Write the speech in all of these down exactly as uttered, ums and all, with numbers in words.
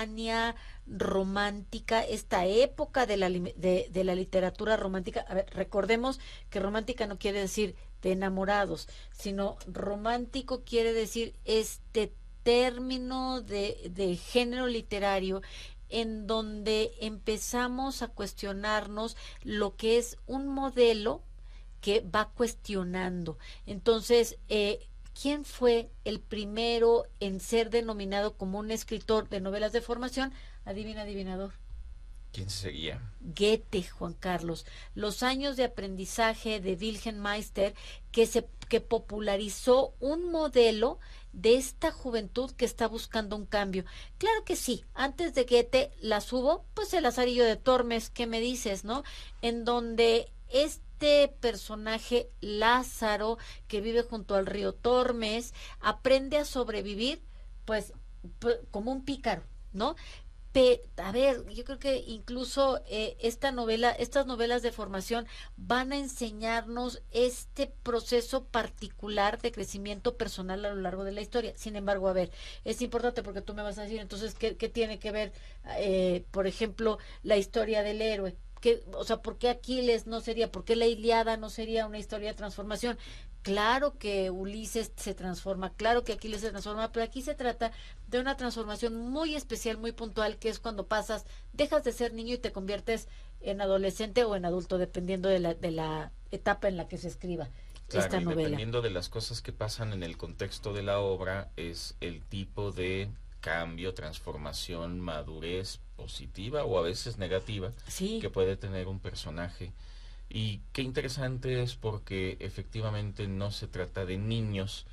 Alemania romántica, esta época de la, de, de la literatura romántica. A ver, recordemos que romántica no quiere decir de enamorados, sino romántico quiere decir este término de, de género literario en donde empezamos a cuestionarnos lo que es un modelo que va cuestionando. Entonces, eh, ¿quién fue el primero en ser denominado como un escritor de novelas de formación? Adivina, adivinador. ¿Quién seguía? Goethe, Juan Carlos. Los años de aprendizaje de Wilhelm Meister que se que popularizó un modelo de esta juventud que está buscando un cambio. Claro que sí, antes de Goethe las hubo, pues el Lazarillo de Tormes, ¿qué me dices, no? En donde este personaje Lázaro que vive junto al río Tormes aprende a sobrevivir pues, pues como un pícaro, ¿no? Pe, a ver, yo creo que incluso eh, esta novela, estas novelas de formación van a enseñarnos este proceso particular de crecimiento personal a lo largo de la historia. Sin embargo, a ver, es importante porque tú me vas a decir, entonces, ¿qué, qué tiene que ver, eh, por ejemplo, la historia del héroe? ¿Qué, o sea, ¿por qué Aquiles no sería, por qué la Iliada no sería una historia de transformación? Claro que Ulises se transforma, claro que Aquiles se transforma, pero aquí se trata de una transformación muy especial, muy puntual, que es cuando pasas, dejas de ser niño y te conviertes en adolescente o en adulto, dependiendo de la, de la etapa en la que se escriba Claro, esta y novela. dependiendo de las cosas que pasan en el contexto de la obra, es el tipo de cambio, transformación, madurez positiva o a veces negativa que Sí, puede tener un personaje. Y qué interesante es porque efectivamente no se trata de niños,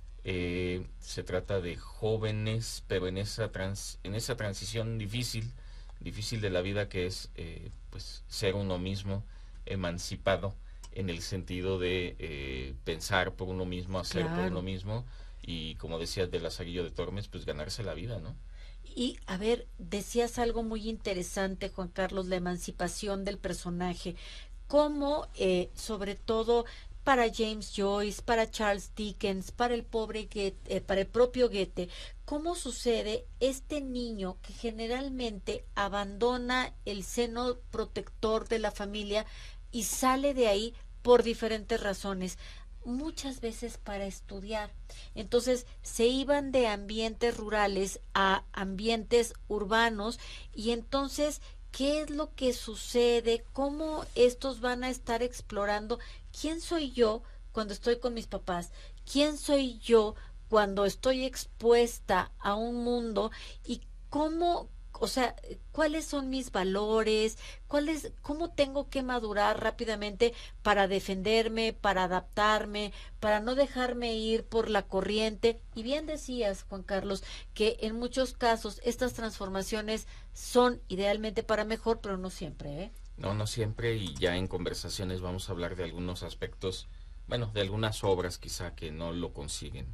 eh, se trata de jóvenes, pero en esa trans, en esa transición difícil, difícil de la vida que es eh, pues ser uno mismo, emancipado en el sentido de eh, pensar por uno mismo, hacer por uno claro. mismo y como decías de Lazarillo de Tormes, pues ganarse la vida, ¿no? Y a ver, decías algo muy interesante, Juan Carlos, la emancipación del personaje. Cómo, eh, sobre todo para James Joyce, para Charles Dickens, para el pobre Goethe, eh, para el propio Goethe, cómo sucede este niño que generalmente abandona el seno protector de la familia y sale de ahí por diferentes razones, muchas veces para estudiar. Entonces se iban de ambientes rurales a ambientes urbanos y entonces, ¿qué es lo que sucede? ¿Cómo estos van a estar explorando quién soy yo cuando estoy con mis papás? ¿Quién soy yo cuando estoy expuesta a un mundo? ¿Y cómo, o sea, cuáles son mis valores? ¿Cuáles, cómo tengo que madurar rápidamente para defenderme, para adaptarme, para no dejarme ir por la corriente? Y bien decías, Juan Carlos, que en muchos casos estas transformaciones son idealmente para mejor, pero no siempre, ¿eh? No, no siempre, y ya en conversaciones vamos a hablar de algunos aspectos, bueno, de algunas obras quizá que no lo consiguen.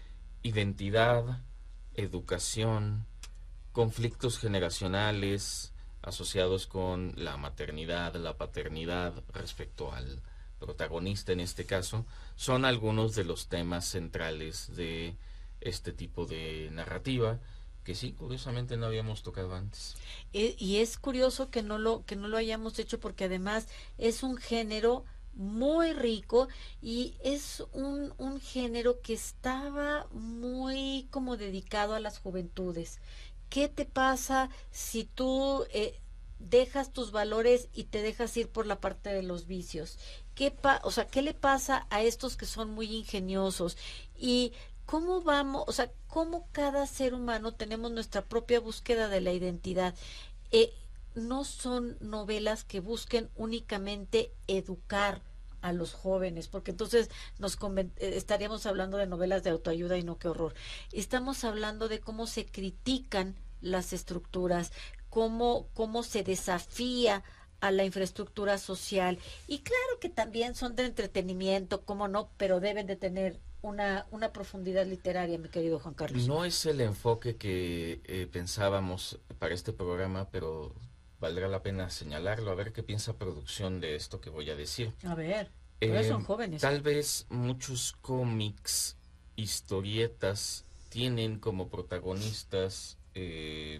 Identidad, educación, conflictos generacionales asociados con la maternidad, la paternidad respecto al protagonista en este caso, son algunos de los temas centrales de este tipo de narrativa que sí, curiosamente no habíamos tocado antes. E- y es curioso que no lo que no lo hayamos hecho porque además es un género muy rico y es un, un género que estaba muy como dedicado a las juventudes. ¿Qué te pasa si tú eh, dejas tus valores y te dejas ir por la parte de los vicios? ¿Qué pa o sea, ¿qué le pasa a estos que son muy ingeniosos? Y cómo vamos, o sea, cómo cada ser humano tenemos nuestra propia búsqueda de la identidad. Eh, no son novelas que busquen únicamente educar a los jóvenes, porque entonces nos conven- eh, estaríamos hablando de novelas de autoayuda y no, qué horror. Estamos hablando de cómo se critican las estructuras, cómo, cómo se desafía a la infraestructura social. Y claro que también son de entretenimiento, cómo no, pero deben de tener una, una profundidad literaria, mi querido Juan Carlos. No es el enfoque que eh, pensábamos para este programa, pero valdrá la pena señalarlo, a ver qué piensa producción de esto que voy a decir. A ver, todavía son Eh, jóvenes. Tal vez muchos cómics, historietas, tienen como protagonistas eh,